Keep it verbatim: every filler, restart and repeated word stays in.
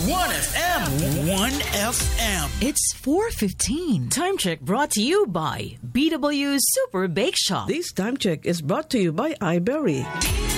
one F M. one F M. It's four fifteen. Time check brought to you by B W Super Bake Shop. This time check is brought to you by iBerry.